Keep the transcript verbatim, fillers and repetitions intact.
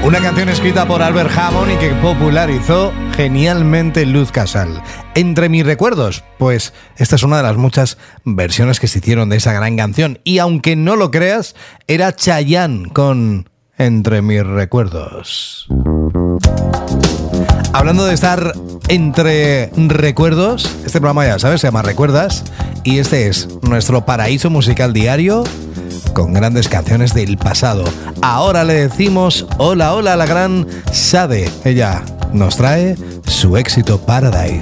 Una canción escrita por Albert Hammond y que popularizó genialmente Luz Casal. Entre mis recuerdos, pues esta es una de las muchas versiones que se hicieron de esa gran canción. Y aunque no lo creas, era Chayanne con Entre mis recuerdos. Hablando de estar entre recuerdos, este programa ya sabes, se llama Recuerdas. Y este es nuestro paraíso musical diario con grandes canciones del pasado. Ahora le decimos hola, hola a la gran Sade. Ella nos trae su éxito Paradise.